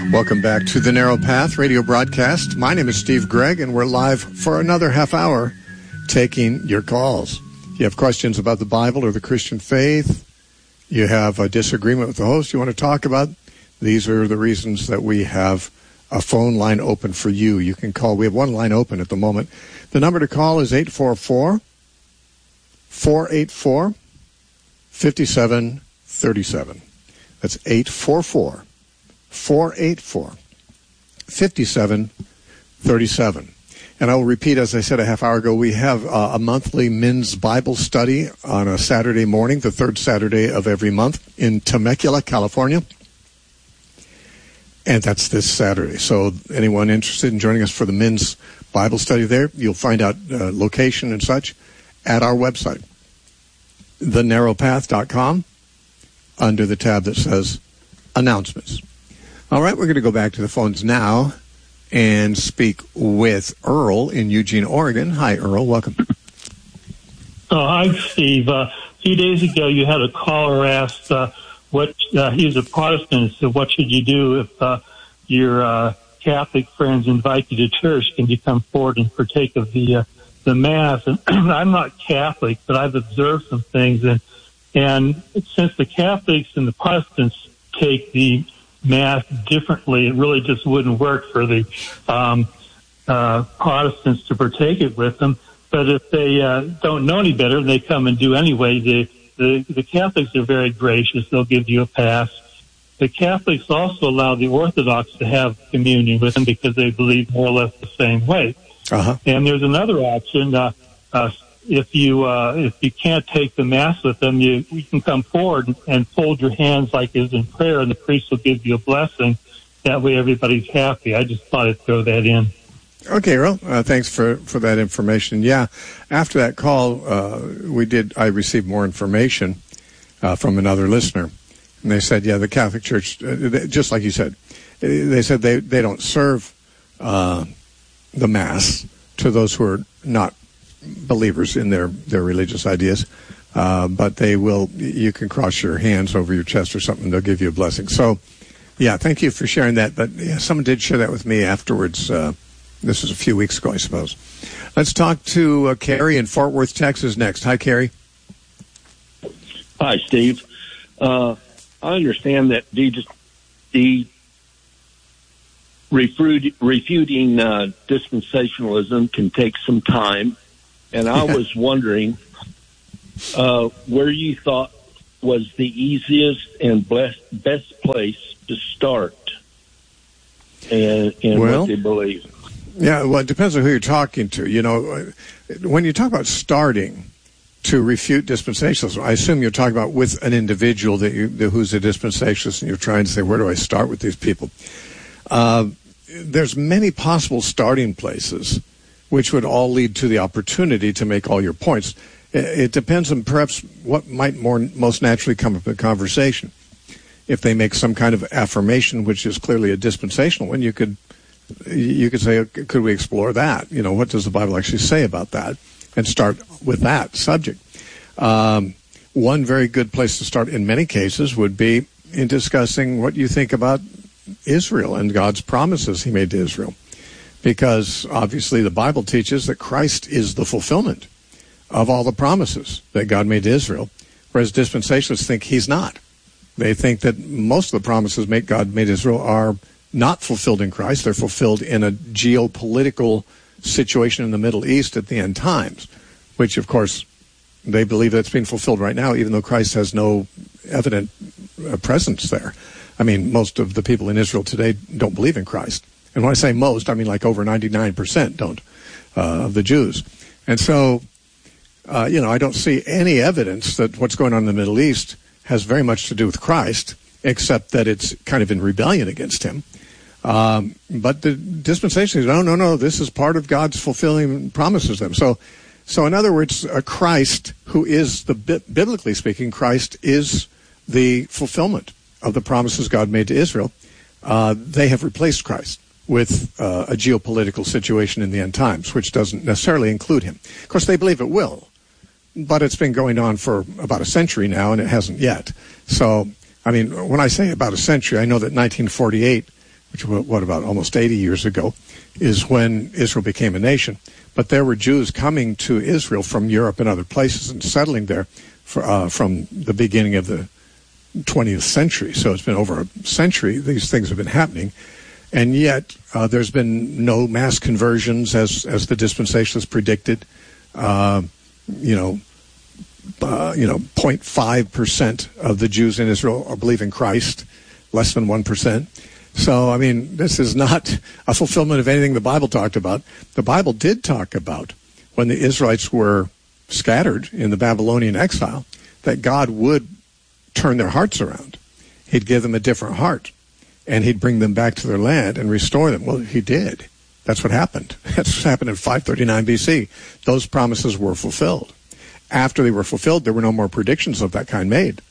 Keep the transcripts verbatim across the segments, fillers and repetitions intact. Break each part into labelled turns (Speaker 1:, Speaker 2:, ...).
Speaker 1: Welcome back to the Narrow Path radio broadcast. My name is Steve Gregg, and we're live for another half hour taking your calls. If you have questions about the Bible or the Christian faith, you have a disagreement with the host you want to talk about, these are the reasons that we have a phone line open for you. You can call. We have one line open at the moment. The number to call is eight four four, four eight four, five seven three seven. That's eight four four, four eight four, five seven three seven. And I will repeat, as I said a half hour ago, we have uh, a monthly men's Bible study on a Saturday morning, the third Saturday of every month in Temecula, California. And that's this Saturday. So anyone interested in joining us for the men's Bible study there, you'll find out uh, location and such at our website, the narrow path dot com, under the tab that says Announcements. All right, we're going to go back to the phones now and speak with Earl in Eugene, Oregon. Hi, Earl. Welcome.
Speaker 2: Oh, hi, Steve. Uh, a few days ago, you had a caller ask uh, what uh, he's a Protestant, so what should you do if uh, your uh, Catholic friends invite you to church? Can you come forward and partake of the uh, the Mass? And I'm not Catholic, but I've observed some things, and and since the Catholics and the Protestants take the Mass differently, it really just wouldn't work for the um, uh, Protestants to partake it with them. But if they uh, don't know any better, they come and do anyway. The, the the Catholics are very gracious; they'll give you a pass. The Catholics also allow the Orthodox to have communion with them because they believe more or less the same way.
Speaker 1: Uh-huh.
Speaker 2: And there's another option. Uh, uh, if you uh, if you can't take the Mass with them, you, you can come forward and, and fold your hands like is in prayer, and the priest will give you a blessing. That way, everybody's happy. I just thought I'd throw that in.
Speaker 1: Okay, Earl. Uh, thanks for, for that information. Yeah, after that call, uh, we did. I received more information uh, from another listener, and they said, yeah, the Catholic Church, uh, they, just like you said, they said they they don't serve uh, the Mass to those who are not believers in their, their religious ideas, uh, but they will, you can cross your hands over your chest or something, they'll give you a blessing. So, yeah, thank you for sharing that, but yeah, someone did share that with me afterwards. Uh, this was a few weeks ago, I suppose. Let's talk to uh, Carrie in Fort Worth, Texas next. Hi, Carrie.
Speaker 3: Hi, Steve. Uh, I understand that the, the refute, refuting uh, dispensationalism can take some time. And I yeah. was wondering uh, where you thought was the easiest and best, best place to start and, and
Speaker 1: well,
Speaker 3: what they believe.
Speaker 1: Yeah, well, it depends on who you're talking to. You know, when you talk about starting to refute dispensationalism, I assume you're talking about with an individual that you, who's a dispensationalist, and you're trying to say, where do I start with these people? Uh, there's many possible starting places which would all lead to the opportunity to make all your points. It depends on perhaps what might more most naturally come up in conversation. If they make some kind of affirmation, which is clearly a dispensational one, you could you could say, could we explore that? You know, what does the Bible actually say about that? And start with that subject. Um, one very good place to start in many cases would be in discussing what you think about Israel and God's promises he made to Israel. Because obviously the Bible teaches that Christ is the fulfillment of all the promises that God made to Israel, whereas dispensationalists think he's not. They think that most of the promises make God made to Israel are not fulfilled in Christ. They're fulfilled in a geopolitical situation in the Middle East at the end times, which, of course, they believe that's being fulfilled right now, even though Christ has no evident uh, presence there. I mean, most of the people in Israel today don't believe in Christ. And when I say most, I mean like over ninety-nine percent don't uh, of the Jews. And so, uh, you know, I don't see any evidence that what's going on in the Middle East has very much to do with Christ, except that it's kind of in rebellion against him. Um, but the dispensationalists, no, no, no, this is part of God's fulfilling promises to them. So, so in other words, a Christ who is, the biblically speaking, Christ is the fulfillment of the promises God made to Israel. Uh, they have replaced Christ with uh, a geopolitical situation in the end times, which doesn't necessarily include him. Of course, they believe it will, but it's been going on for about a century now, and it hasn't yet. So, I mean, when I say about a century, I know that nineteen forty-eight, which was, what, about almost eighty years ago, is when Israel became a nation. But there were Jews coming to Israel from Europe and other places and settling there for, uh, from the beginning of the twentieth century. So it's been over a century these things have been happening. And yet uh, there's been no mass conversions as, as the dispensationalists predicted. Uh, you know, uh, you know, zero point five percent of the Jews in Israel are believe in Christ, less than one percent. So, I mean, this is not a fulfillment of anything the Bible talked about. The Bible did talk about when the Israelites were scattered in the Babylonian exile, that God would turn their hearts around. He'd give them a different heart, and he'd bring them back to their land and restore them. Well, he did. That's what happened. That's what happened in five thirty-nine B C. Those promises were fulfilled. After they were fulfilled, there were no more predictions of that kind made.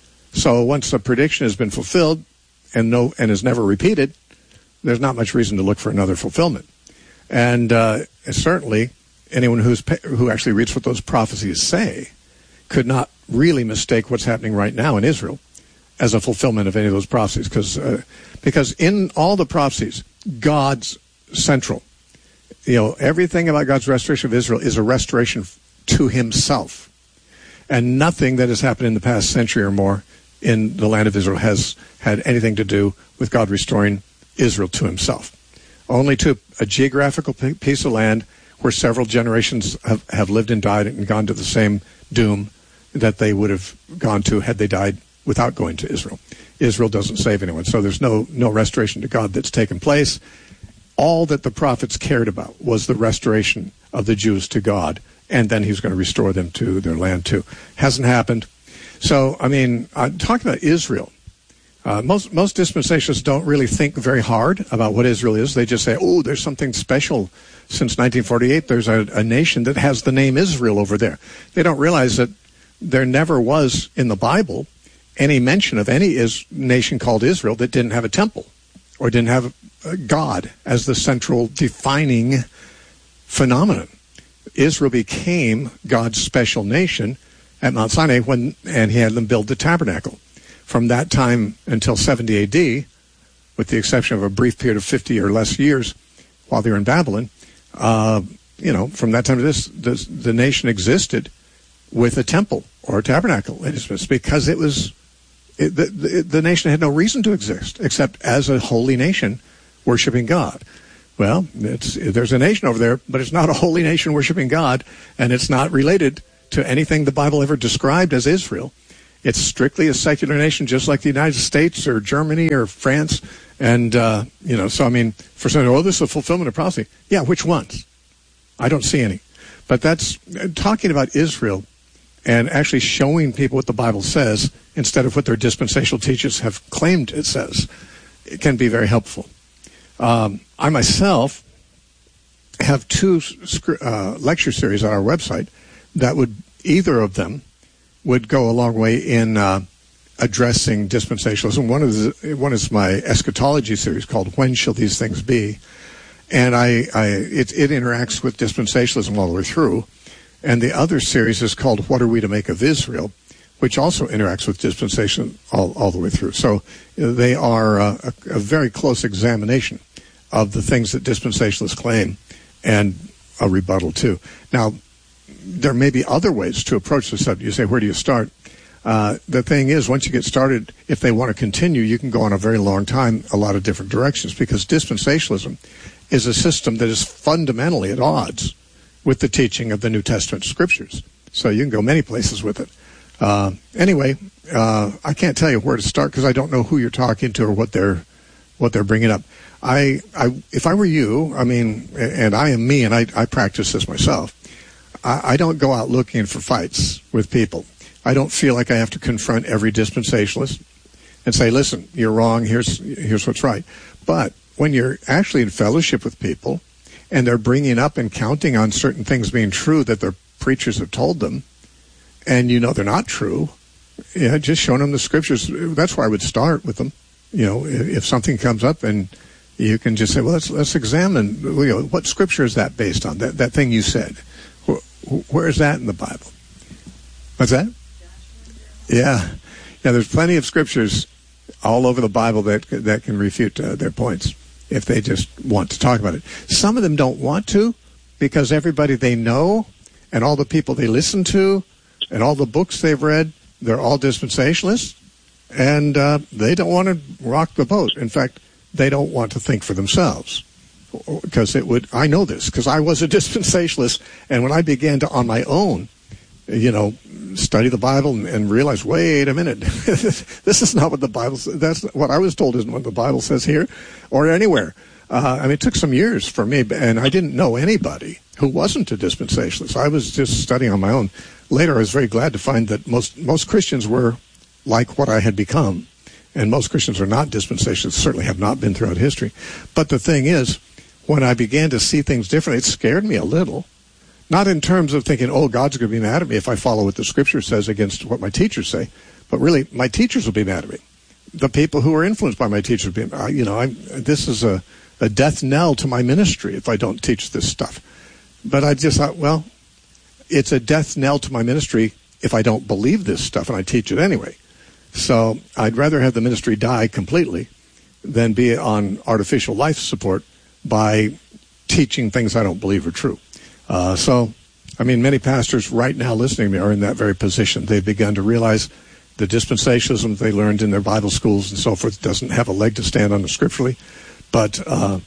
Speaker 1: So once a prediction has been fulfilled and no and is never repeated, there's not much reason to look for another fulfillment. And uh, certainly, anyone who's who actually reads what those prophecies say could not really mistake what's happening right now in Israel as a fulfillment of any of those prophecies, because uh, because in all the prophecies, God's central. You know, everything about God's restoration of Israel is a restoration to himself. And nothing that has happened in the past century or more in the land of Israel has had anything to do with God restoring Israel to himself. Only to a geographical piece of land where several generations have, have lived and died and gone to the same doom that they would have gone to had they died without going to Israel. Israel doesn't save anyone, so there's no no restoration to God that's taken place. All that the prophets cared about was the restoration of the Jews to God, and then he was going to restore them to their land too. Hasn't happened. So, I mean, uh, talking about Israel, uh, most most dispensationalists don't really think very hard about what Israel is. They just say, oh, there's something special. Since nineteen forty-eight, there's a, a nation that has the name Israel over there. They don't realize that there never was in the Bible any mention of any is, nation called Israel that didn't have a temple or didn't have a God as the central defining phenomenon. Israel became God's special nation at Mount Sinai when, and he had them build the tabernacle. From that time until seventy A D, with the exception of a brief period of fifty or less years while they were in Babylon, uh, you know, from that time to this, this, the nation existed with a temple or a tabernacle. It's because it was, it, the, the, the nation had no reason to exist except as a holy nation worshiping God. Well, it's, there's a nation over there, but it's not a holy nation worshiping God, and it's not related to anything the Bible ever described as Israel. It's strictly a secular nation, just like the United States or Germany or France. And, uh, you know, so, I mean, for some, oh, this is a fulfillment of prophecy. Yeah, which ones? I don't see any. But that's talking about Israel and actually showing people what the Bible says instead of what their dispensational teachers have claimed it says. It can be very helpful. Um, I myself have two uh, lecture series on our website that would, either of them would go a long way in uh, addressing dispensationalism. One is, one is my eschatology series called When Shall These Things Be? And I, I it, it interacts with dispensationalism all the way through. And the other series is called What Are We to Make of Israel?, which also interacts with dispensation all, all the way through. So you know, they are uh, a, a very close examination of the things that dispensationalists claim and a rebuttal too. Now, there may be other ways to approach the subject. You say, where do you start? Uh, the thing is, once you get started, if they want to continue, you can go on a very long time, a lot of different directions, because dispensationalism is a system that is fundamentally at odds with the teaching of the New Testament scriptures. So you can go many places with it. Uh, anyway, uh, I can't tell you where to start because I don't know who you're talking to or what they're what they're bringing up. I, I if I were you, I mean, and I am me, and I, I practice this myself, I, I don't go out looking for fights with people. I don't feel like I have to confront every dispensationalist and say, listen, you're wrong, here's here's what's right. But when you're actually in fellowship with people and they're bringing up and counting on certain things being true that their preachers have told them, and you know they're not true, yeah, just showing them the scriptures. That's where I would start with them. You know, if something comes up and you can just say, well, let's let's examine, you know, what scripture is that based on, that, that thing you said. Where, where is that in the Bible? What's that? Yeah. Yeah, there's plenty of scriptures all over the Bible that that can refute uh, their points if they just want to talk about it. Some of them don't want to because everybody they know and all the people they listen to and all the books they've read, they're all dispensationalists, and uh, they don't want to rock the boat. In fact, they don't want to think for themselves because it would. I know this because I was a dispensationalist, and when I began to on my own, you know, study the Bible and, and realize, wait a minute, this is not what the Bible says. That's what I was told isn't what the Bible says here or anywhere. Uh, I mean, it took some years for me, and I didn't know anybody who wasn't a dispensationalist. I was just studying on my own. Later, I was very glad to find that most most Christians were like what I had become, and most Christians are not dispensationalists, certainly have not been throughout history. But the thing is, when I began to see things differently, it scared me a little. Not in terms of thinking, oh, God's going to be mad at me if I follow what the Scripture says against what my teachers say, but really, my teachers will be mad at me. The people who are influenced by my teachers will be, you know, I'm, this is a, a death knell to my ministry if I don't teach this stuff. But I just thought, well, it's a death knell to my ministry if I don't believe this stuff and I teach it anyway. So I'd rather have the ministry die completely than be on artificial life support by teaching things I don't believe are true. Uh, so, I mean, many pastors right now listening to me are in that very position. They've begun to realize the dispensationalism they learned in their Bible schools and so forth doesn't have a leg to stand on scripturally. But, uh,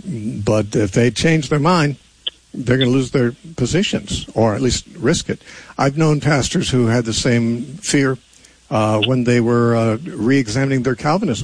Speaker 1: but if they change their mind, they're going to lose their positions, or at least risk it. I've known pastors who had the same fear uh, when they were uh, re-examining their Calvinism.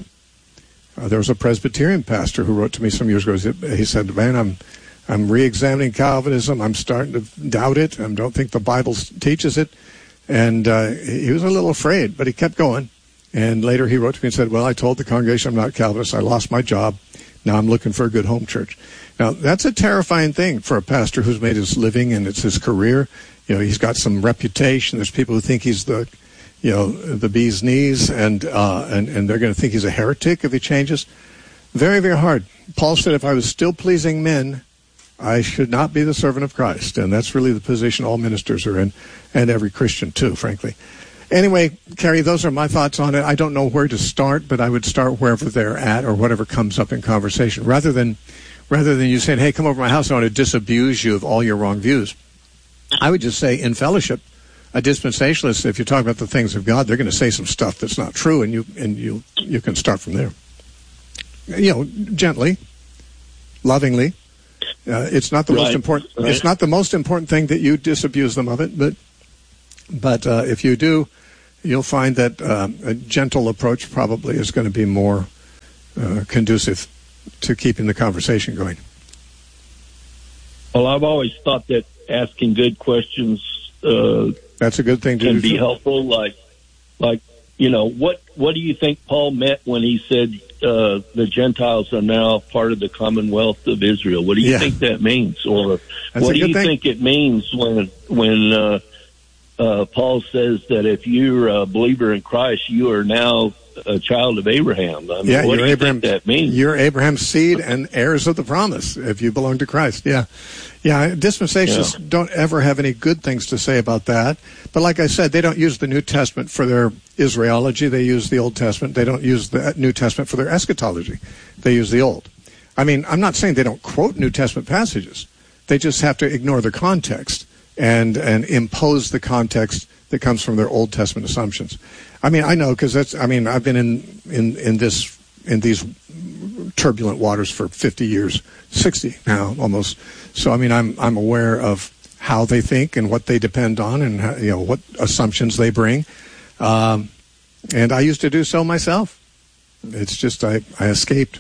Speaker 1: Uh, there was a Presbyterian pastor who wrote to me some years ago. He said, man, I'm I'm re-examining Calvinism. I'm starting to doubt it. I don't think the Bible teaches it. And uh, he was a little afraid, but he kept going. And later he wrote to me and said, well, I told the congregation I'm not Calvinist. I lost my job. Now I'm looking for a good home church. Now, that's a terrifying thing for a pastor who's made his living and it's his career. You know, he's got some reputation. There's people who think he's the, you know, the bee's knees, and uh, and, and they're going to think he's a heretic if he changes. Very, very hard. Paul said, if I was still pleasing men, I should not be the servant of Christ. And that's really the position all ministers are in, and every Christian too, frankly. Anyway, Carrie, those are my thoughts on it. I don't know where to start, but I would start wherever they're at or whatever comes up in conversation. Rather than rather than you saying, hey, come over to my house, I want to disabuse you of all your wrong views, I would just say in fellowship, a dispensationalist, if you talk about the things of God, they're going to say some stuff that's not true, and you and you you can start from there. You know, gently, lovingly. Uh, it's not the right. most important. Right. It's not the most important thing that you disabuse them of it, but but uh, if you do, you'll find that uh, a gentle approach probably is going to be more uh, conducive to keeping the conversation going.
Speaker 3: Well, I've always thought that asking good questions uh,
Speaker 1: that's a good thing to
Speaker 3: can
Speaker 1: do
Speaker 3: be
Speaker 1: too.
Speaker 3: helpful. Like, like you know, what what do you think Paul meant when he said uh, the Gentiles are now part of the Commonwealth of Israel? What do you yeah. think that means, or
Speaker 1: that's
Speaker 3: what do you
Speaker 1: thing.
Speaker 3: think it means when when uh, uh, Paul says that if you're a believer in Christ, you are now a child of Abraham? I mean,
Speaker 1: yeah,
Speaker 3: what
Speaker 1: you're
Speaker 3: do you
Speaker 1: Abraham,
Speaker 3: think that means?
Speaker 1: You're Abraham's seed and heirs of the promise if you belong to Christ. Yeah. Yeah, dispensationalists yeah. don't ever have any good things to say about that. But like I said, they don't use the New Testament for their Israelology. They use the Old Testament. They don't use the New Testament for their eschatology. They use the Old. I mean, I'm not saying they don't quote New Testament passages. They just have to ignore the context and and impose the context that comes from their Old Testament assumptions. I mean, I know because that's. I mean, I've been in in in this in these turbulent waters for fifty years, sixty now almost. So I mean, I'm I'm aware of how they think and what they depend on, and how, you know what assumptions they bring. Um, and I used to do so myself. It's just I I escaped.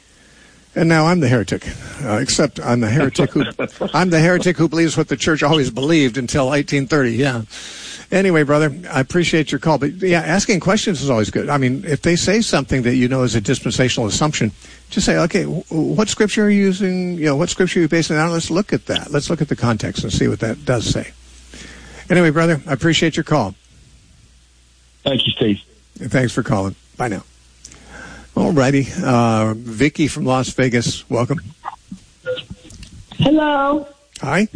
Speaker 1: And now I'm the heretic, uh, except I'm the heretic who I'm the heretic who believes what the church always believed until eighteen thirty. Yeah. Anyway, brother, I appreciate your call, but yeah, asking questions is always good. I mean, if they say something that you know is a dispensational assumption, just say, okay, what scripture are you using? You know, what scripture are you basing it on? Let's look at that. Let's look at the context and see what that does say. Anyway, brother, I appreciate your call.
Speaker 3: Thank you, Steve.
Speaker 1: Thanks for calling. Bye now. All righty. Uh, Vicky from Las Vegas, welcome.
Speaker 4: Hello.
Speaker 1: Hi.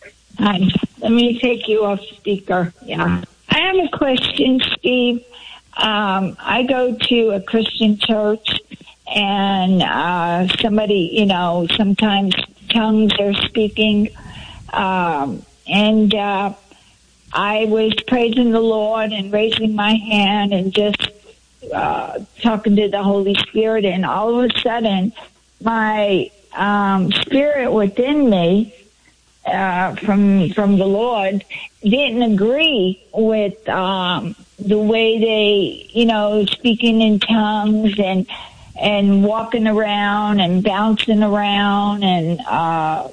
Speaker 4: Hi. Let me take you off speaker. Yeah. I have a question, Steve. um, I go to a Christian church, and uh, somebody, you know, sometimes tongues are speaking, um, and uh, I was praising the Lord and raising my hand and just uh, talking to the Holy Spirit, and all of a sudden, my um, spirit within me, uh, from from the Lord, didn't agree with um, the way they, you know, speaking in tongues and and walking around and bouncing around, and uh,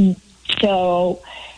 Speaker 4: so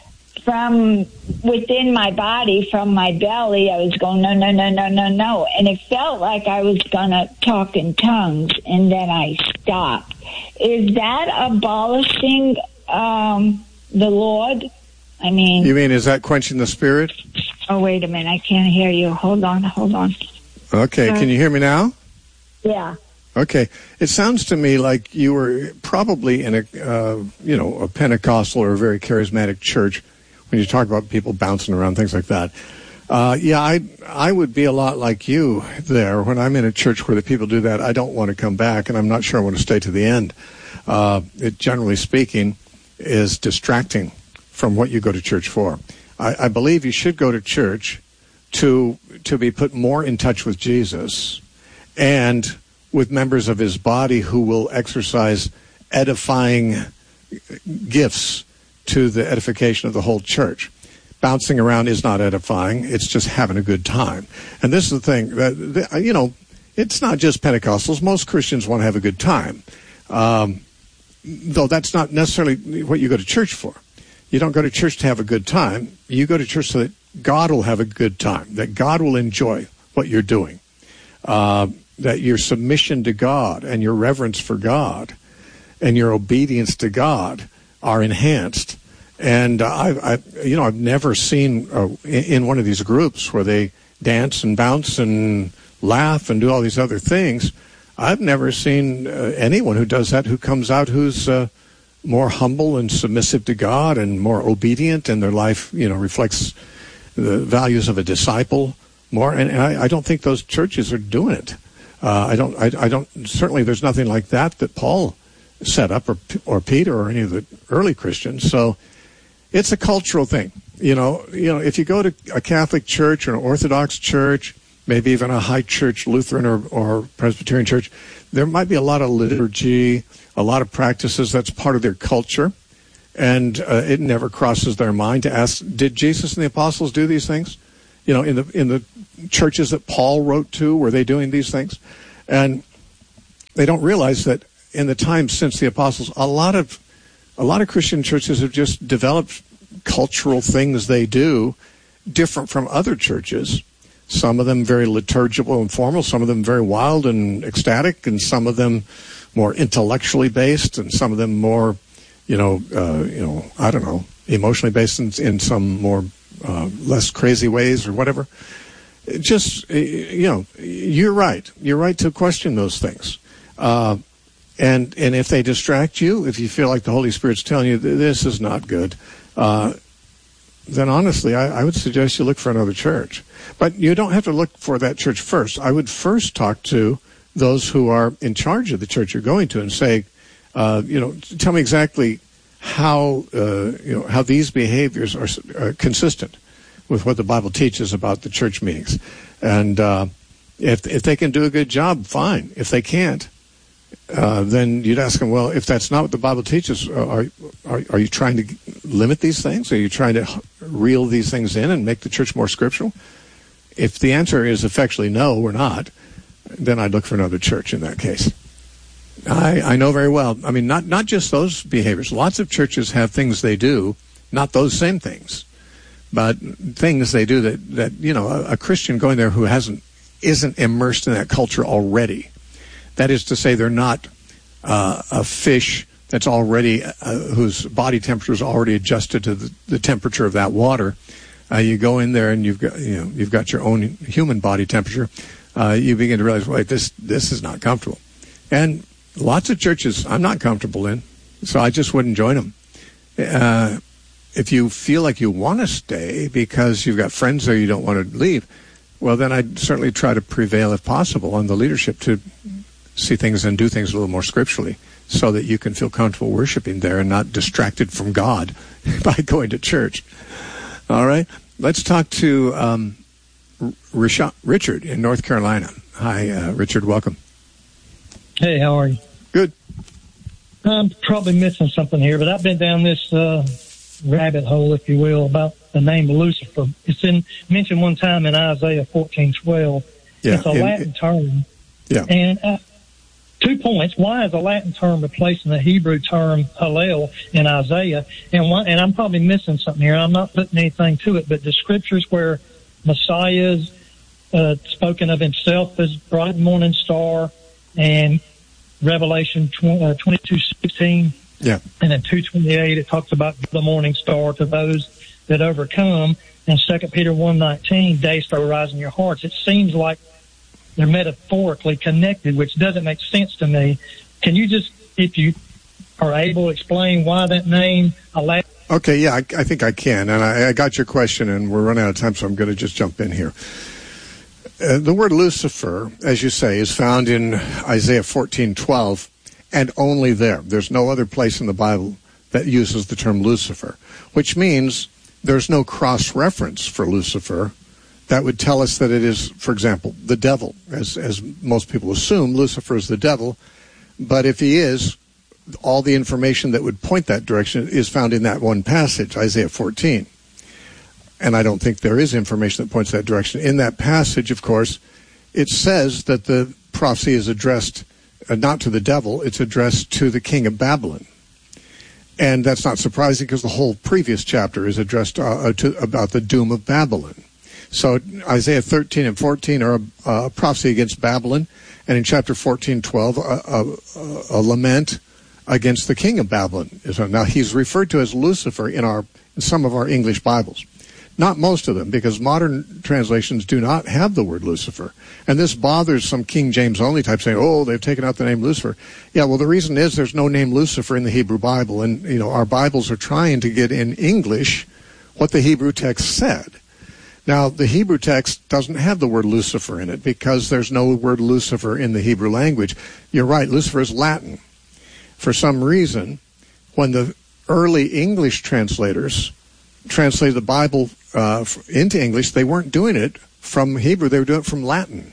Speaker 4: from within my body, from my belly, I was going, no, no, no, no, no, no. And it felt like I was going to talk in tongues, and then I stopped. Is that abolishing um, the Lord? I mean...
Speaker 1: You mean, is that quenching the Spirit?
Speaker 4: Oh, wait a minute. I can't hear you. Hold on, hold on.
Speaker 1: Okay, uh, can you hear me now?
Speaker 4: Yeah.
Speaker 1: Okay. It sounds to me like you were probably in a, uh, you know, a Pentecostal or a very charismatic church when you talk about people bouncing around, things like that. Uh, yeah, I I would be a lot like you there. When I'm in a church where the people do that, I don't want to come back, and I'm not sure I want to stay to the end. Uh, it, generally speaking, is distracting from what you go to church for. I, I believe you should go to church to to be put more in touch with Jesus and with members of his body who will exercise edifying gifts to the edification of the whole church. Bouncing around is not edifying. It's just having a good time. And this is the thing, that, you know, it's not just Pentecostals. Most Christians want to have a good time. Um, though that's not necessarily what you go to church for. You don't go to church to have a good time. You go to church so that God will have a good time, that God will enjoy what you're doing, uh, that your submission to God and your reverence for God and your obedience to God are enhanced. And uh, I, I, you know, I've never seen uh, in, in one of these groups where they dance and bounce and laugh and do all these other things. I've never seen uh, anyone who does that who comes out who's uh, more humble and submissive to God and more obedient, and their life, you know, reflects the values of a disciple more. And, and I, I don't think those churches are doing it. Uh, I don't. I, I don't. Certainly, there's nothing like that that Paul set up, or or Peter, or any of the early Christians. So it's a cultural thing. You know. You know. If you go to a Catholic church or an Orthodox church, maybe even a high church, Lutheran or, or Presbyterian church, there might be a lot of liturgy, a lot of practices that's part of their culture, and uh, it never crosses their mind to ask, did Jesus and the apostles do these things? You know, in the in the churches that Paul wrote to, were they doing these things? And they don't realize that in the time since the apostles, a lot of a lot of Christian churches have just developed cultural things they do different from other churches. Some of them very liturgical and formal, some of them very wild and ecstatic, and some of them more intellectually based, and some of them more, you know, uh, you know, I don't know, emotionally based in, in some more uh, less crazy ways or whatever. It just, you know, you're right. You're right to question those things. Uh, and and if they distract you, if you feel like the Holy Spirit's telling you this is not good, uh, then honestly, I, I would suggest you look for another church. But you don't have to look for that church first. I would first talk to those who are in charge of the church you're going to and say, uh, you know, tell me exactly how, uh, you know, how these behaviors are uh, consistent with what the Bible teaches about the church meetings. And uh, if if they can do a good job, fine. If they can't, uh, then you'd ask them, well, if that's not what the Bible teaches, are, are, are you trying to limit these things? Are you trying to reel these things in and make the church more scriptural? If the answer is effectually no, we're not, then I'd look for another church in that case. I, I know very well. I mean, not, not just those behaviors. Lots of churches have things they do, not those same things, but things they do that, that you know, a, a Christian going there who hasn't isn't immersed in that culture already. That is to say, they're not uh, a fish that's already, uh, whose body temperature is already adjusted to the, the temperature of that water. Uh, you go in there and you've got, you know, you've got your own human body temperature. Uh, you begin to realize, wait, this this is not comfortable. And lots of churches I'm not comfortable in, so I just wouldn't join them. Uh, if you feel like you want to stay because you've got friends there you don't want to leave, well, then I'd certainly try to prevail, if possible, on the leadership to see things and do things a little more scripturally so that you can feel comfortable worshiping there and not distracted from God by going to church. All right. Let's talk to um, Richard in North Carolina. Hi, uh, Richard. Welcome.
Speaker 5: Hey, how are you?
Speaker 1: Good.
Speaker 5: I'm probably missing something here, but I've been down this uh, rabbit hole, if you will, about the name Lucifer. It's in mentioned one time in Isaiah fourteen twelve.
Speaker 1: Yeah,
Speaker 5: it's a
Speaker 1: in,
Speaker 5: Latin term.
Speaker 1: Yeah.
Speaker 5: And uh, two points. Why is a Latin term replacing the Hebrew term Hallel in Isaiah? And one, and I'm probably missing something here. I'm not putting anything to it, but the scriptures where Messiah is uh, spoken of himself as bright morning star, and Revelation twenty-two sixteen,
Speaker 1: yeah,
Speaker 5: and then two twenty-eight, it talks about the morning star to those that overcome. And Second Peter one nineteen, day star rise in your hearts. It seems like they're metaphorically connected, which doesn't make sense to me. Can you just, if you are able, explain why that name allowed?
Speaker 1: Okay, yeah, I, I think I can, and I, I got your question, and we're running out of time, so I'm going to just jump in here. Uh, the word Lucifer, as you say, is found in Isaiah fourteen twelve, and only there. There's no other place in the Bible that uses the term Lucifer, which means there's no cross-reference for Lucifer that would tell us that it is, for example, the devil. As, as most people assume, Lucifer is the devil, but if he is, all the information that would point that direction is found in that one passage, Isaiah fourteen. And I don't think there is information that points that direction. In that passage, of course, it says that the prophecy is addressed uh, not to the devil, it's addressed to the king of Babylon. And that's not surprising because the whole previous chapter is addressed uh, to, about the doom of Babylon. So Isaiah thirteen and fourteen are a, a prophecy against Babylon, and in chapter fourteen twelve, a, a, a lament against the king of Babylon. Now, he's referred to as Lucifer in our in some of our English Bibles. Not most of them, because modern translations do not have the word Lucifer. And this bothers some King James only type saying, oh, they've taken out the name Lucifer. Yeah, well, the reason is there's no name Lucifer in the Hebrew Bible. And, you know, our Bibles are trying to get in English what the Hebrew text said. Now, the Hebrew text doesn't have the word Lucifer in it because there's no word Lucifer in the Hebrew language. You're right, Lucifer is Latin. For some reason, when the early English translators translated the Bible uh, into English, they weren't doing it from Hebrew, they were doing it from Latin.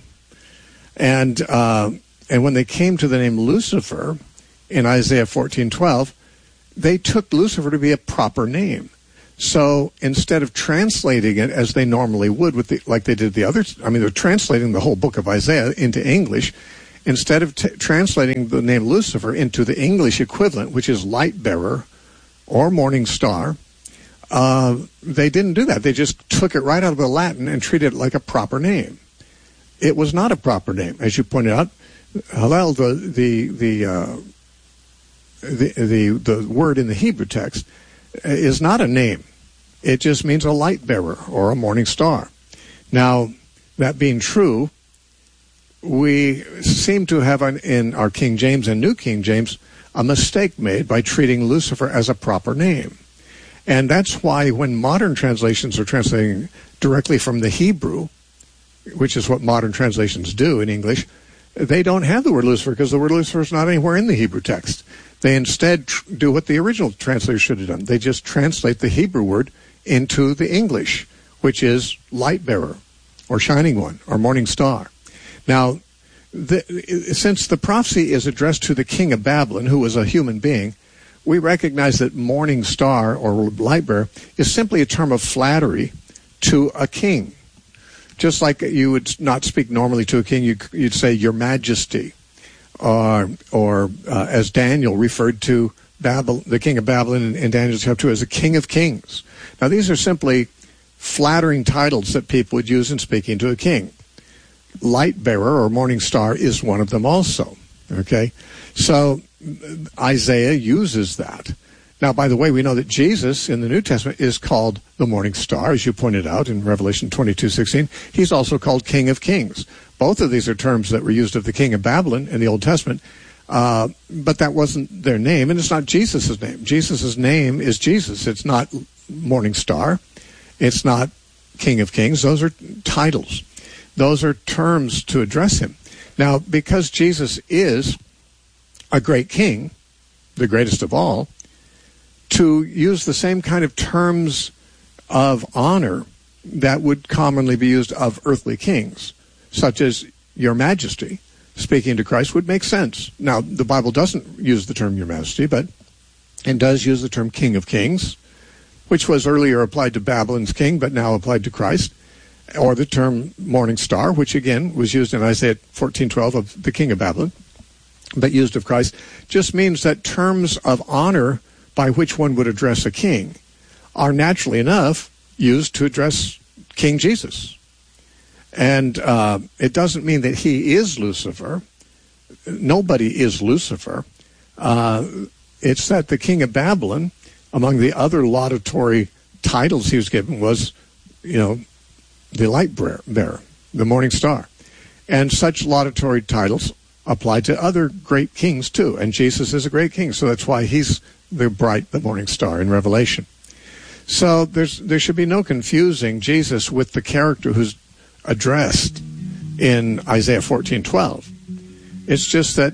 Speaker 1: And uh, and when they came to the name Lucifer in Isaiah fourteen twelve, they took Lucifer to be a proper name. So instead of translating it as they normally would, with the, like they did the others, I mean, they're translating the whole book of Isaiah into English. Instead of t- translating the name Lucifer into the English equivalent, which is light bearer or morning star, uh, they didn't do that. They just took it right out of the Latin and treated it like a proper name. It was not a proper name, as you pointed out. Hallel, the the the uh, the, the the word in the Hebrew text, is not a name. It just means a light bearer or a morning star. Now, that being true, we seem to have an, in our King James and New King James a mistake made by treating Lucifer as a proper name. And that's why when modern translations are translating directly from the Hebrew, which is what modern translations do in English, they don't have the word Lucifer because the word Lucifer is not anywhere in the Hebrew text. They instead tr- do what the original translators should have done. They just translate the Hebrew word into the English, which is light bearer or shining one or morning star. Now, the, since the prophecy is addressed to the king of Babylon, who was a human being, we recognize that morning star or light bearer is simply a term of flattery to a king. Just like you would not speak normally to a king, you, you'd say, Your Majesty. Or, or uh, as Daniel referred to Babylon, the king of Babylon in, in Daniel chapter two as a king of kings. Now, these are simply flattering titles that people would use in speaking to a king. Light bearer or morning star is one of them also. Okay? So Isaiah uses that. Now, by the way, we know that Jesus in the New Testament is called the morning star, as you pointed out in Revelation twenty-two sixteen. He's also called King of Kings. Both of these are terms that were used of the king of Babylon in the Old Testament, uh, but that wasn't their name, and it's not Jesus' name. Jesus' name is Jesus. It's not morning star. It's not King of Kings. Those are titles. Those are terms to address him. Now, because Jesus is a great king, the greatest of all, to use the same kind of terms of honor that would commonly be used of earthly kings, such as your majesty, speaking to Christ, would make sense. Now, the Bible doesn't use the term your majesty, but it does use the term king of kings, which was earlier applied to Babylon's king, but now applied to Christ, or the term morning star, which again was used in Isaiah fourteen twelve of the king of Babylon, but used of Christ, just means that terms of honor by which one would address a king are naturally enough used to address King Jesus. And uh, it doesn't mean that he is Lucifer. Nobody is Lucifer. Uh, it's that the king of Babylon, among the other laudatory titles he was given, was, you know, the light bearer, the morning star. And such laudatory titles apply to other great kings too. And Jesus is a great king, so that's why he's the bright, the morning star in Revelation. So there's there should be no confusing Jesus with the character who's addressed in Isaiah fourteen twelve. It's just that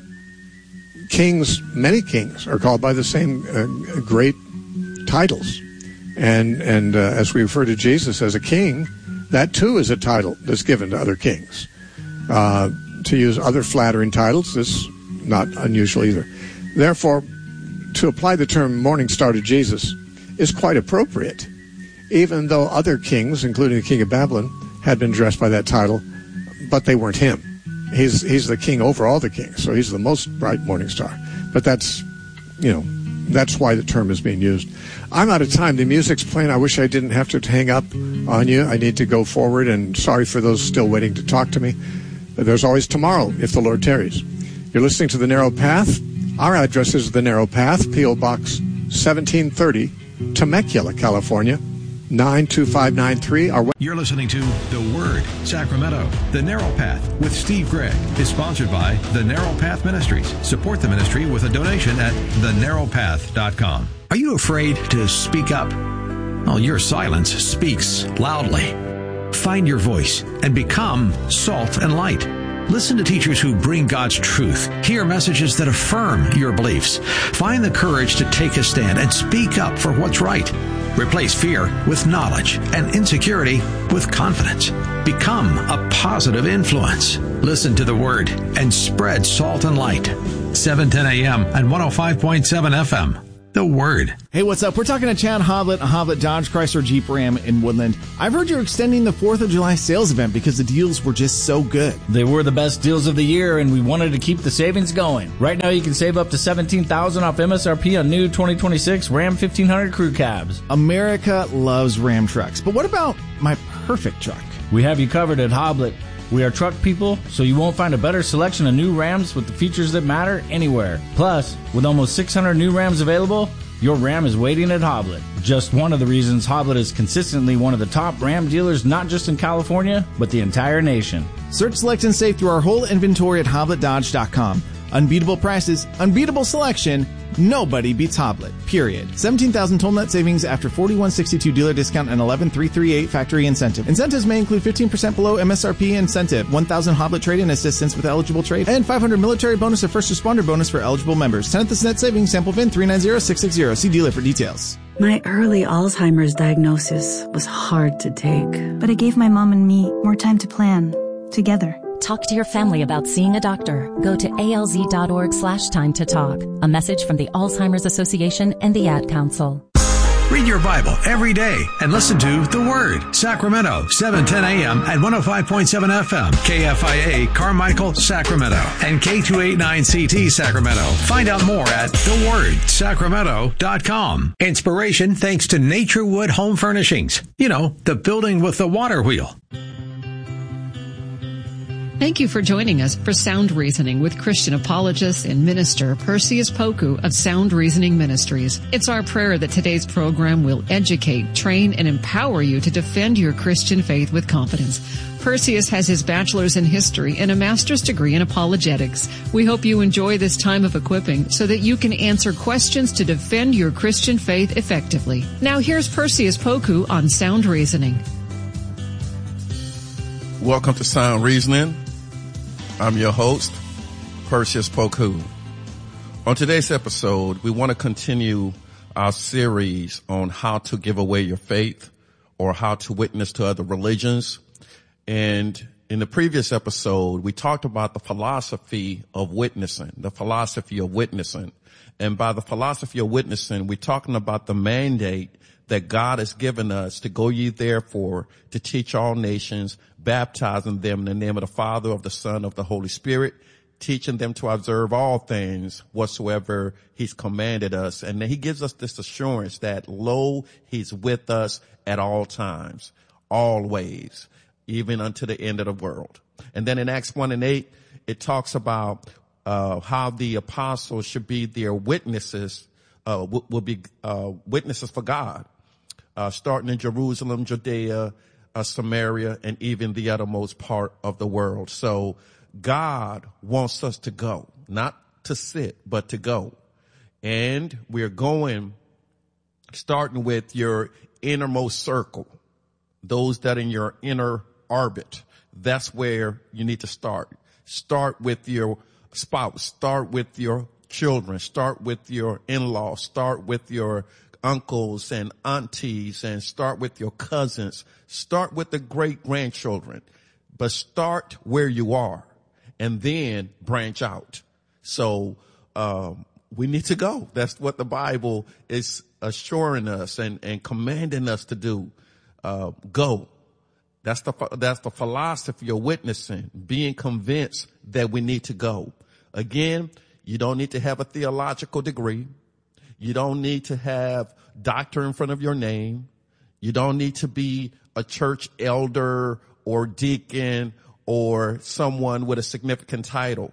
Speaker 1: kings, many kings, are called by the same uh, great titles. And, and uh, as we refer to Jesus as a king, that too is a title that's given to other kings. Uh, to use other flattering titles is not unusual either. Therefore, to apply the term morning star to Jesus is quite appropriate, even though other kings, including the king of Babylon, had been addressed by that title, but they weren't him. He's he's the king over all the kings, so he's the most bright morning star. But that's, you know, that's why the term is being used. I'm out of time. The music's playing. I wish I didn't have to hang up on you. I need to go forward, and sorry for those still waiting to talk to me. But there's always tomorrow, if the Lord tarries. You're listening to The Narrow Path. Our address is The Narrow Path, P O. Box seventeen thirty, Temecula, California, nine two five nine three. Our
Speaker 6: You're listening to The Word, Sacramento. The Narrow Path with Steve Gregg is sponsored by The Narrow Path Ministries. Support the ministry with a donation at the narrow path dot com. Are you afraid to speak up? Well, your silence speaks loudly. Find your voice and become salt and light. Listen to teachers who bring God's truth. Hear messages that affirm your beliefs. Find the courage to take a stand and speak up for what's right. Replace fear with knowledge and insecurity with confidence. Become a positive influence. Listen to the Word and spread salt and light. seven ten a.m. and one oh five point seven F M. The Word.
Speaker 7: Hey, what's up? We're talking to Chad Hoblet, Hoblet Dodge Chrysler Jeep Ram in Woodland. I've heard you're extending the fourth of July sales event because the deals were just so good.
Speaker 8: They were the best deals of the year, and we wanted to keep the savings going. Right now, you can save up to seventeen thousand dollars off M S R P on new twenty twenty-six Ram fifteen hundred Crew Cabs.
Speaker 7: America loves Ram trucks, but what about my perfect truck?
Speaker 8: We have you covered at Hoblet. We are truck people, so you won't find a better selection of new Rams with the features that matter anywhere. Plus, with almost six hundred new Rams available, your Ram is waiting at Hoblet. Just one of the reasons Hoblet is consistently one of the top Ram dealers, not just in California, but the entire nation.
Speaker 7: Search, select, and save through our whole inventory at hoblet dodge dot com. Unbeatable prices, unbeatable selection. Nobody beats Hoblet, period. seventeen thousand total net savings after forty-one sixty-two dealer discount and eleven three thirty-eight factory incentive. Incentives may include fifteen percent below M S R P incentive, one thousand Hoblet trade-in assistance with eligible trade, and five hundred military bonus or first responder bonus for eligible members. tenth is net savings, sample V I N three nine zero six six zero. See dealer for details.
Speaker 9: My early Alzheimer's diagnosis was hard to take, but it gave my mom and me more time to plan together.
Speaker 10: Talk to your family about seeing a doctor. Go to alz.org slash time to talk. A message from the Alzheimer's Association and the Ad Council.
Speaker 6: Read your Bible every day and listen to The Word, Sacramento, seven ten a.m. and one oh five point seven F M, K F I A, Carmichael, Sacramento, and K two eighty-nine C T, Sacramento. Find out more at the word sacramento dot com. Inspiration thanks to Naturewood Home Furnishings. You know, the building with the water wheel.
Speaker 11: Thank you for joining us for Sound Reasoning with Christian apologist and minister Perseus Poku of Sound Reasoning Ministries. It's our prayer that today's program will educate, train, and empower you to defend your Christian faith with confidence. Perseus has his bachelor's in history and a master's degree in apologetics. We hope you enjoy this time of equipping so that you can answer questions to defend your Christian faith effectively. Now here's Perseus Poku on Sound Reasoning.
Speaker 12: Welcome to Sound Reasoning. I'm your host, Perseus Poku. On today's episode, we want to continue our series on how to give away your faith or how to witness to other religions. And in the previous episode, we talked about the philosophy of witnessing, the philosophy of witnessing. And by the philosophy of witnessing, we're talking about the mandate that God has given us to go ye therefore to teach all nations, baptizing them in the name of the Father, of the Son, of the Holy Spirit, teaching them to observe all things whatsoever he's commanded us. And then he gives us this assurance that, lo, he's with us at all times, always, even unto the end of the world. And then in Acts one and eight, it talks about uh how the apostles should be their witnesses, uh w- will be uh witnesses for God, uh starting in Jerusalem, Judea, uh, Samaria, and even the uttermost part of the world. So God wants us to go, not to sit, but to go. And we're going, starting with your innermost circle, those that are in your inner orbit. That's where you need to start. Start with your spouse. Start with your children. Start with your in-laws. Start with your uncles and aunties, and start with your cousins. Start with the great-grandchildren. But start where you are and then branch out. So um we need to go. That's what the Bible is assuring us and, and commanding us to do. Uh, go. That's the, that's the philosophy of witnessing, being convinced that we need to go. Again, you don't need to have a theological degree. You don't need to have doctor in front of your name. You don't need to be a church elder or deacon or someone with a significant title.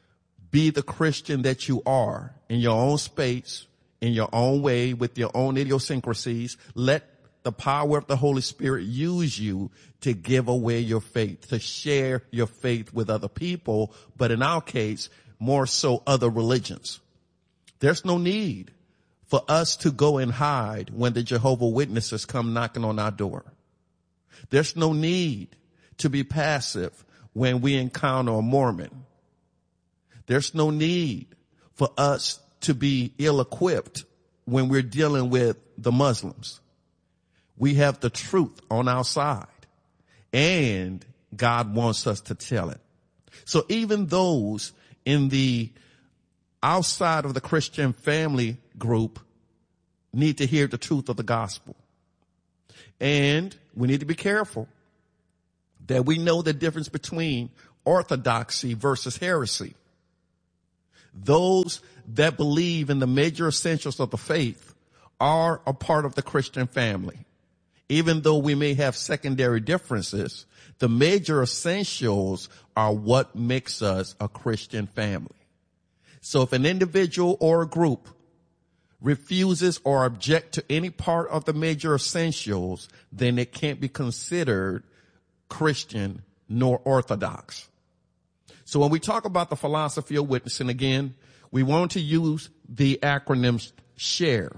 Speaker 12: Be the Christian that you are in your own space, in your own way, with your own idiosyncrasies. Let the power of the Holy Spirit use you to give away your faith, to share your faith with other people, but in our case, more so other religions. There's no need for us to go and hide when the Jehovah's Witnesses come knocking on our door. There's no need to be passive when we encounter a Mormon. There's no need for us to be ill-equipped when we're dealing with the Muslims. We have the truth on our side, and God wants us to tell it. So even those in the outside of the Christian family group need to hear the truth of the gospel. And we need to be careful that we know the difference between orthodoxy versus heresy. Those that believe in the major essentials of the faith are a part of the Christian family. Even though we may have secondary differences, the major essentials are what makes us a Christian family. So if an individual or a group refuses or object to any part of the major essentials, then it can't be considered Christian nor orthodox. So when we talk about the philosophy of witnessing, again, we want to use the acronym SHARE.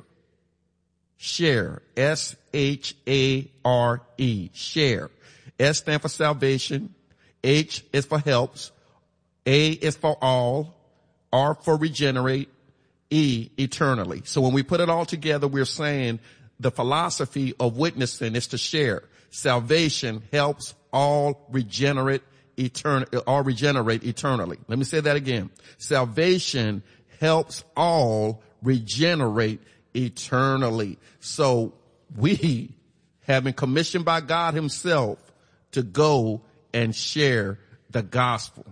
Speaker 12: SHARE. S H A R E. SHARE. S stands for salvation. H is for helps. A is for all. R for regenerate. E, eternally. So when we put it all together, we're saying the philosophy of witnessing is to share. Salvation helps all regenerate etern- all regenerate eternally. Let me say that again. Salvation helps all regenerate eternally. So we have been commissioned by God himself to go and share the gospel.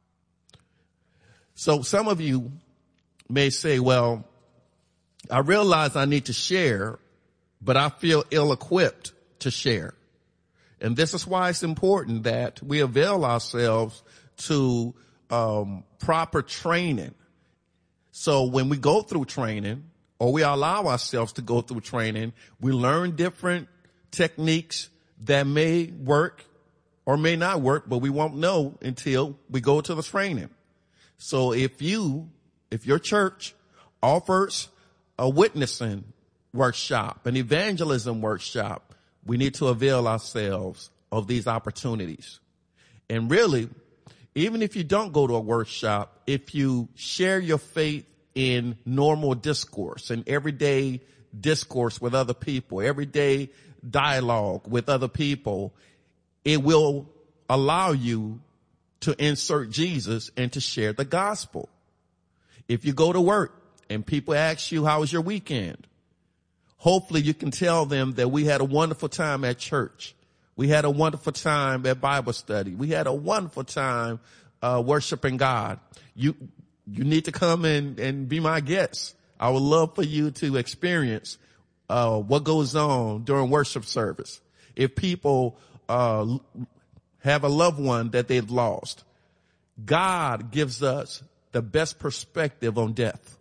Speaker 12: So some of you may say, well, I realize I need to share, but I feel ill-equipped to share. And this is why it's important that we avail ourselves to um, proper training. So when we go through training, or we allow ourselves to go through training, we learn different techniques that may work or may not work, but we won't know until we go to the training. So if you, if your church offers a witnessing workshop, an evangelism workshop, we need to avail ourselves of these opportunities. And really, even if you don't go to a workshop, if you share your faith in normal discourse and everyday discourse with other people, everyday dialogue with other people, it will allow you to insert Jesus and to share the gospel. If you go to work and people ask you, how was your weekend? Hopefully you can tell them that we had a wonderful time at church. We had a wonderful time at Bible study. We had a wonderful time uh worshiping God. You you need to come and, and be my guest. I would love for you to experience uh what goes on during worship service. If people uh have a loved one that they've lost, God gives us the best perspective on death.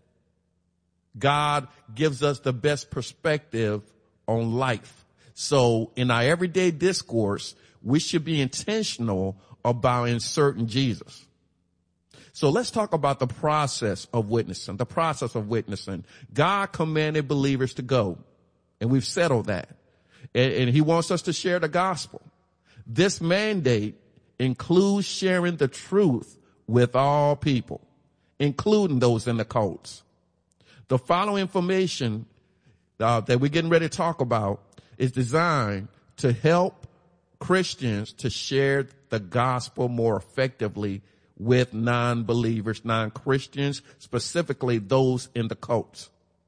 Speaker 12: God gives us the best perspective on life. So in our everyday discourse, we should be intentional about inserting Jesus. So let's talk about the process of witnessing, the process of witnessing. God commanded believers to go, and we've settled that. And, and he wants us to share the gospel. This mandate includes sharing the truth with all people, including those in the cults. The following information uh, that we're getting ready to talk about is designed to help Christians to share the gospel more effectively with non-believers, non-Christians, specifically those in the cults.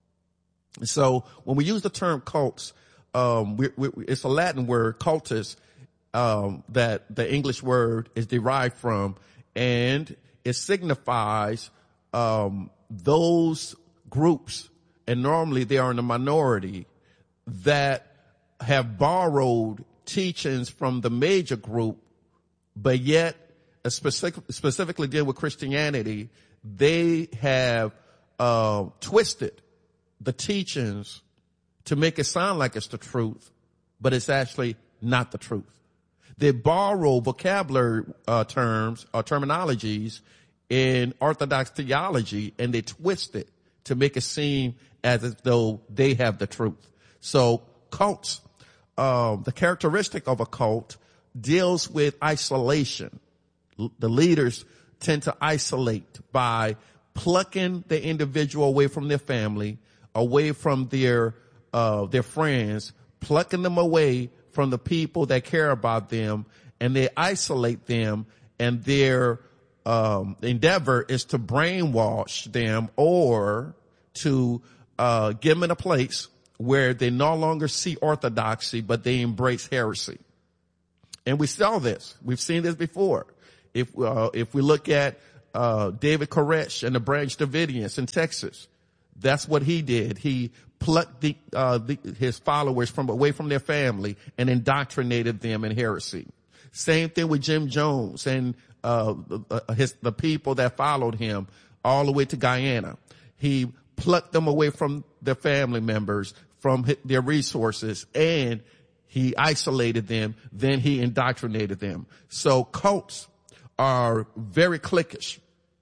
Speaker 12: So when we use the term cults, um, we, we, it's a Latin word, cultus, um, that the English word is derived from, and it signifies um, those groups, and normally they are in the minority, that have borrowed teachings from the major group, but yet uh, specific, specifically deal with Christianity, they have uh twisted the teachings to make it sound like it's the truth, but it's actually not the truth. They borrow vocabulary uh terms or terminologies in Orthodox theology, and they twist it to make it seem as if though they have the truth. So cults, um, the characteristic of a cult deals with isolation. L- the leaders tend to isolate by plucking the individual away from their family, away from their, uh, their friends, plucking them away from the people that care about them, and they isolate them, and their um endeavor is to brainwash them or to uh get them in a place where they no longer see orthodoxy, but they embrace heresy. And we saw this. We've seen this before. If uh, if we look at uh David Koresh and the Branch Davidians in Texas, that's what he did. He plucked the, uh, the, his followers from away from their family and indoctrinated them in heresy. Same thing with Jim Jones and uh his the people that followed him all the way to Guyana. He plucked them away from their family members, from their resources, and he isolated them. Then he indoctrinated them. So cults are very cliquish.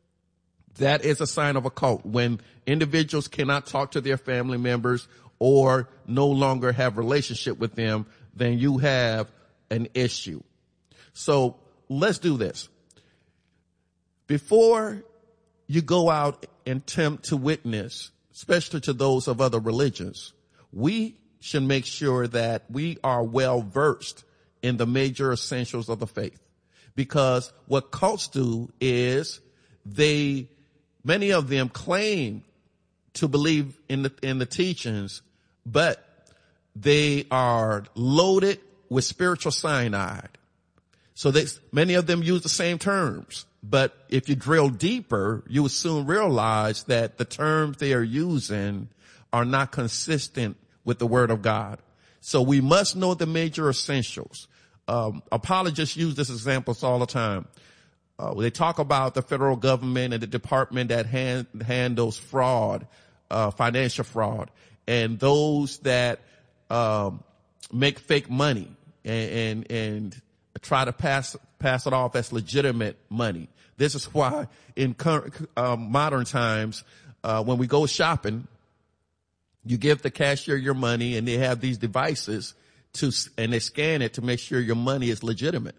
Speaker 12: That is a sign of a cult. When individuals cannot talk to their family members or no longer have relationship with them, then you have an issue. So let's do this. Before you go out and attempt to witness, especially to those of other religions, we should make sure that we are well versed in the major essentials of the faith. Because what cults do is they, many of them claim to believe in the, in the teachings, but they are loaded with spiritual cyanide. So they, many of them use the same terms. But if you drill deeper, you will soon realize that the terms they are using are not consistent with the Word of God. So we must know the major essentials. Um, apologists use this examples all the time. Uh, they talk about the federal government and the department that hand, handles fraud, uh, financial fraud, and those that um, make fake money and, and, and try to pass pass it off as legitimate money. This is why in current, um, modern times, uh, when we go shopping, you give the cashier your money, and they have these devices to, and they scan it to make sure your money is legitimate.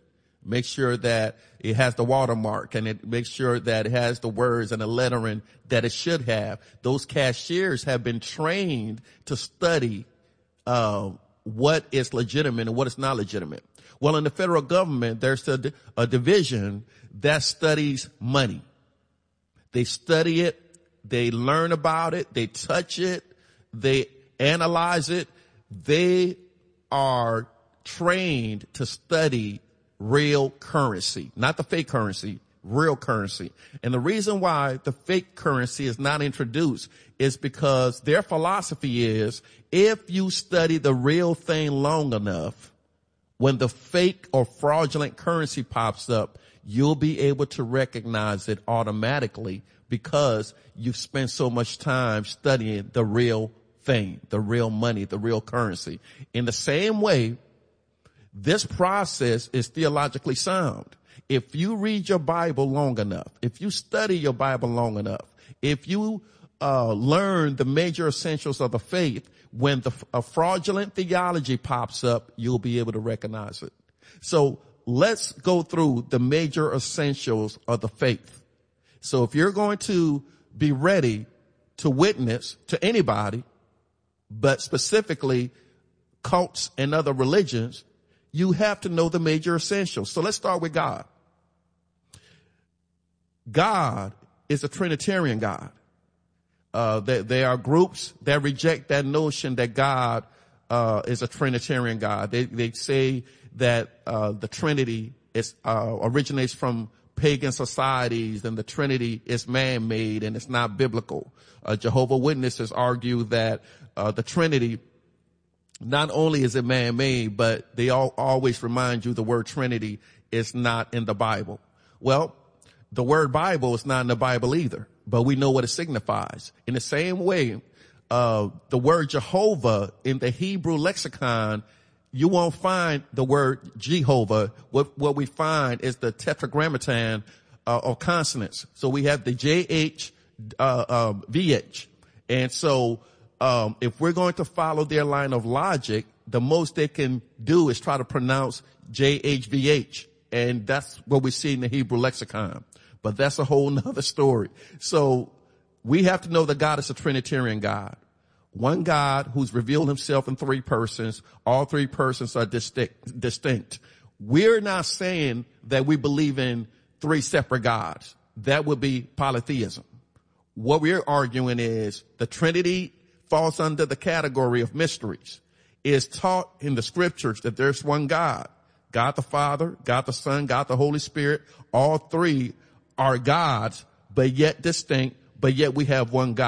Speaker 12: Make sure that it has the watermark, and it makes sure that it has the words and the lettering that it should have. Those cashiers have been trained to study uh, what is legitimate and what is not legitimate. Well, in the federal government, there's a, a division that studies money. They study it, they learn about it, they touch it, they analyze it. They are trained to study real currency, not the fake currency, real currency. And the reason why the fake currency is not introduced is because their philosophy is, if you study the real thing long enough, when the fake or fraudulent currency pops up, you'll be able to recognize it automatically because you've spent so much time studying the real thing, the real money, the real currency. In the same way, this process is theologically sound. If you read your Bible long enough, if you study your Bible long enough, if you uh learn the major essentials of the faith, when the a fraudulent theology pops up, you'll be able to recognize it. So let's go through the major essentials of the faith. So if you're going to be ready to witness to anybody, but specifically cults and other religions, you have to know the major essentials. So let's start with God. God is a Trinitarian God. Uh, there, there are groups that reject that notion that God uh, is a Trinitarian God. They, they say that uh, the Trinity is uh, originates from pagan societies, and the Trinity is man-made and it's not biblical. Uh, Jehovah's Witnesses argue that uh, the Trinity, not only is it man-made, but they all always remind you the word Trinity is not in the Bible. Well, the word Bible is not in the Bible either, but we know what it signifies. In the same way, uh, the word Jehovah in the Hebrew lexicon, you won't find the word Jehovah. What, what we find is the tetragrammaton uh, of consonants. So we have the J H, uh, uh, V H. And so, um, if we're going to follow their line of logic, the most they can do is try to pronounce J H V H. And that's what we see in the Hebrew lexicon. But that's a whole nother story. So we have to know that God is a Trinitarian God. One God who's revealed himself in three persons. All three persons are distinct, distinct. We're not saying that we believe in three separate gods. That would be polytheism. What we're arguing is the Trinity falls under the category of mysteries. It's taught in the scriptures that there's one God. God the Father, God the Son, God the Holy Spirit. All three are gods, but yet distinct, but yet we have one God.